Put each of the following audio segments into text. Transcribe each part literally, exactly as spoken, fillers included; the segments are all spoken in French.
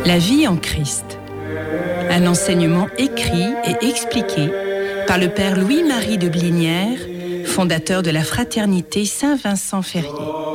La vie en Christ. Un enseignement écrit et expliqué par le père Louis-Marie de Blinière, fondateur de la fraternité Saint-Vincent-Ferrier.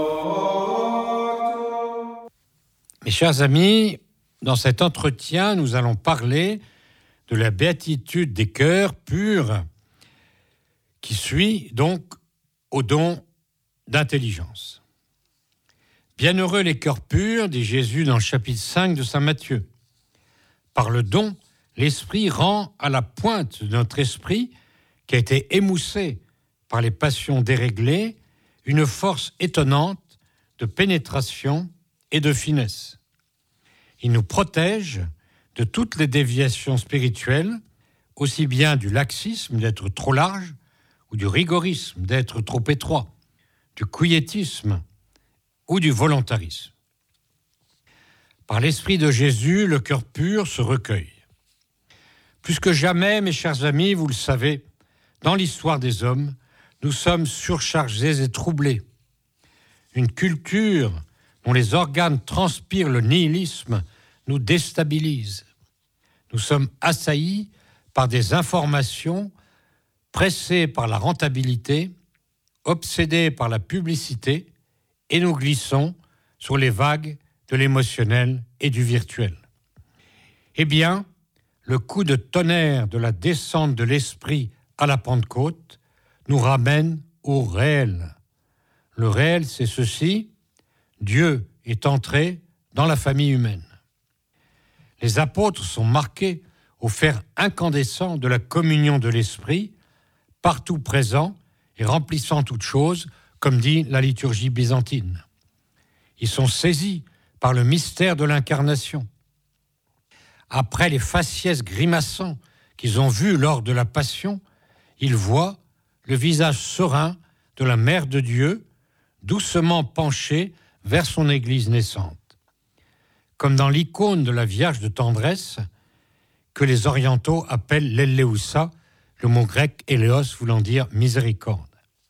Mes chers amis, dans cet entretien, nous allons parler de la béatitude des cœurs purs qui suit donc au don d'intelligence. Bienheureux les cœurs purs, dit Jésus dans le chapitre cinq de saint Matthieu. Par le don, l'Esprit rend à la pointe de notre esprit, qui a été émoussé par les passions déréglées, une force étonnante de pénétration et de finesse. Il nous protège de toutes les déviations spirituelles, aussi bien du laxisme d'être trop large ou du rigorisme d'être trop étroit, du quiétisme ou du volontarisme. Par l'Esprit de Jésus, le cœur pur se recueille. Plus que jamais, mes chers amis, vous le savez, dans l'histoire des hommes, nous sommes surchargés et troublés. Une culture dont les organes transpirent le nihilisme nous déstabilise. Nous sommes assaillis par des informations, pressés par la rentabilité, obsédés par la publicité, et nous glissons sur les vagues de l'émotionnel et du virtuel. Eh bien, le coup de tonnerre de la descente de l'Esprit à la Pentecôte nous ramène au réel. Le réel, c'est ceci: Dieu est entré dans la famille humaine. Les apôtres sont marqués au fer incandescent de la communion de l'Esprit, partout présent et remplissant toutes choses, comme dit la liturgie byzantine. Ils sont saisis par le mystère de l'incarnation. Après les faciès grimaçants qu'ils ont vus lors de la Passion, ils voient le visage serein de la Mère de Dieu, doucement penché vers son Église naissante. Comme dans l'icône de la Vierge de tendresse, que les orientaux appellent l'Eleusa, le mot grec éléos voulant dire miséricorde.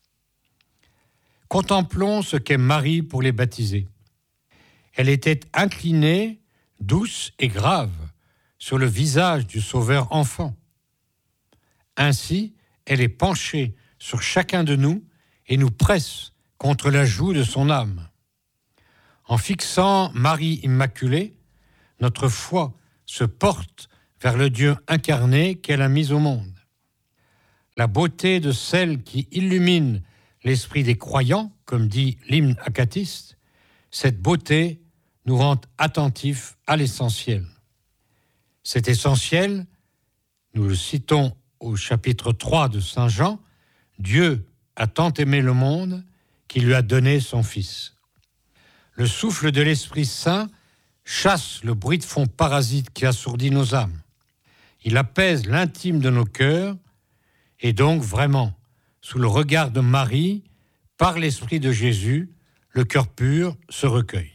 Contemplons ce qu'est Marie pour les baptisés. Elle était inclinée, douce et grave, sur le visage du Sauveur enfant. Ainsi, elle est penchée sur chacun de nous et nous presse contre la joue de son âme. En fixant Marie Immaculée, notre foi se porte vers le Dieu incarné qu'elle a mis au monde. La beauté de celle qui illumine l'esprit des croyants, comme dit l'hymne acatiste, cette beauté nous rend attentifs à l'essentiel. Cet essentiel, nous le citons au chapitre trois de saint Jean, Dieu a tant aimé le monde qu'il lui a donné son Fils. Le souffle de l'Esprit Saint chasse le bruit de fond parasite qui assourdit nos âmes. Il apaise l'intime de nos cœurs et donc vraiment, sous le regard de Marie, par l'Esprit de Jésus, le cœur pur se recueille.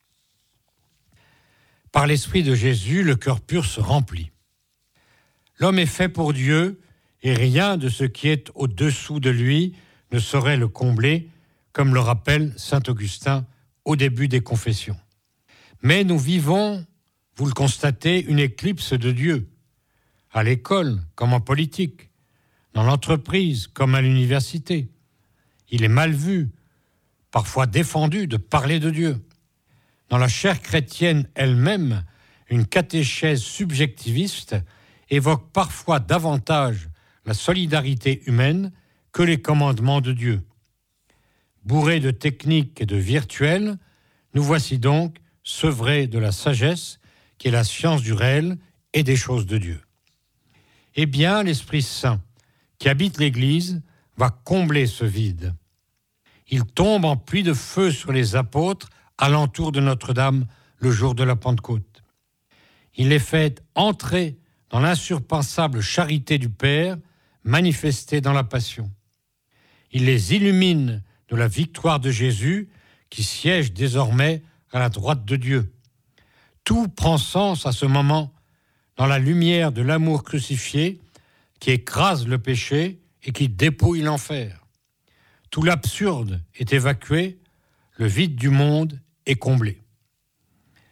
Par l'Esprit de Jésus, le cœur pur se remplit. L'homme est fait pour Dieu et rien de ce qui est au-dessous de lui ne saurait le combler, comme le rappelle saint Augustin au début des Confessions. Mais nous vivons, vous le constatez, une éclipse de Dieu, à l'école comme en politique, dans l'entreprise comme à l'université. Il est mal vu, parfois défendu, de parler de Dieu. Dans la chair chrétienne elle-même, une catéchèse subjectiviste évoque parfois davantage la solidarité humaine que les commandements de Dieu. Bourrés de techniques et de virtuels, nous voici donc sevrés de la sagesse qui est la science du réel et des choses de Dieu. Eh bien, l'Esprit Saint qui habite l'Église va combler ce vide. Il tombe en pluie de feu sur les apôtres alentour de Notre-Dame le jour de la Pentecôte. Il les fait entrer dans l'insurpassable charité du Père manifestée dans la Passion. Il les illumine de la victoire de Jésus qui siège désormais à la droite de Dieu. Tout prend sens à ce moment dans la lumière de l'amour crucifié qui écrase le péché et qui dépouille l'enfer. Tout l'absurde est évacué, le vide du monde est comblé.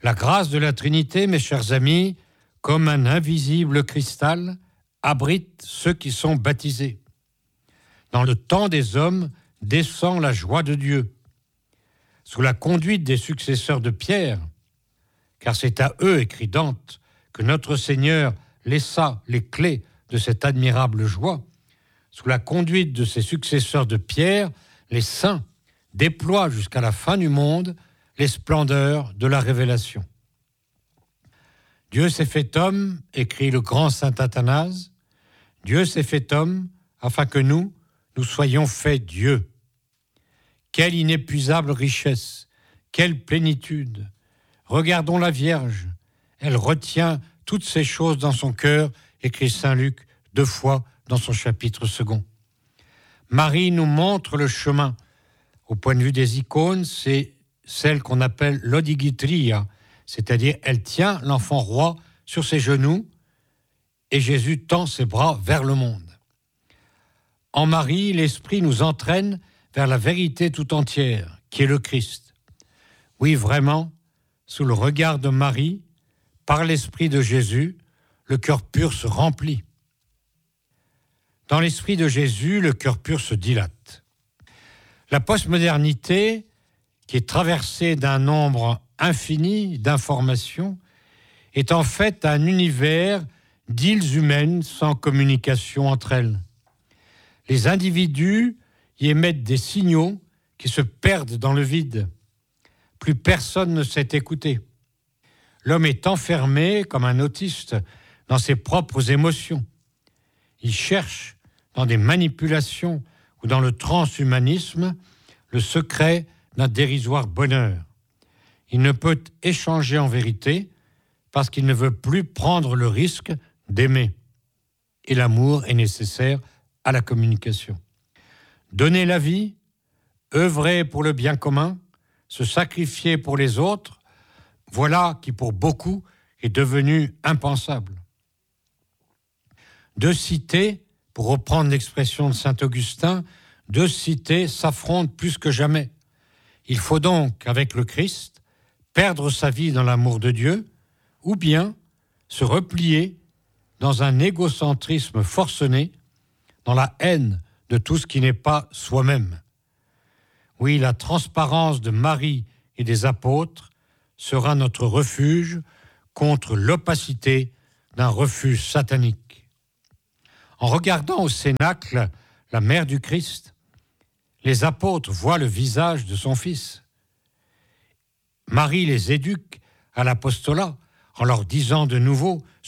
La grâce de la Trinité, mes chers amis, comme un invisible cristal, abrite ceux qui sont baptisés. Dans le temps des hommes descend la joie de Dieu. Sous la conduite des successeurs de Pierre, car c'est à eux, écrit Dante, que notre Seigneur laissa les clés de cette admirable joie, sous la conduite de ses successeurs de Pierre, les saints déploient jusqu'à la fin du monde les splendeurs de la révélation. Dieu s'est fait homme, écrit le grand saint Athanase, Dieu s'est fait homme afin que nous, nous soyons faits Dieu. Quelle inépuisable richesse, quelle plénitude. Regardons la Vierge, elle retient toutes ces choses dans son cœur, écrit saint Luc deux fois dans son chapitre second. Marie nous montre le chemin. Au point de vue des icônes, c'est celle qu'on appelle l'odigitria, c'est-à-dire elle tient l'enfant roi sur ses genoux et Jésus tend ses bras vers le monde. En Marie, l'Esprit nous entraîne vers la vérité tout entière, qui est le Christ. Oui, vraiment, sous le regard de Marie, par l'Esprit de Jésus, le cœur pur se remplit. Dans l'Esprit de Jésus, le cœur pur se dilate. La postmodernité, qui est traversée d'un nombre infini d'informations, est en fait un univers d'îles humaines sans communication entre elles. Les individus y émettent des signaux qui se perdent dans le vide. Plus personne ne sait écouter. L'homme est enfermé comme un autiste dans ses propres émotions. Il cherche dans des manipulations ou dans le transhumanisme le secret d'un dérisoire bonheur. Il ne peut échanger en vérité parce qu'il ne veut plus prendre le risque d'aimer. Et l'amour est nécessaire à la communication. Donner la vie, œuvrer pour le bien commun, se sacrifier pour les autres, voilà qui pour beaucoup est devenu impensable. Deux cités, pour reprendre l'expression de saint Augustin, deux cités s'affrontent plus que jamais. Il faut donc, avec le Christ, perdre sa vie dans l'amour de Dieu, ou bien se replier dans un égocentrisme forcené, dans la haine de tout ce qui n'est pas soi-même. Oui, la transparence de Marie et des apôtres sera notre refuge contre l'opacité d'un refuge satanique. En regardant au cénacle la mère du Christ, les apôtres voient le visage de son Fils. Marie les éduque à l'apostolat en leur disant de nouveau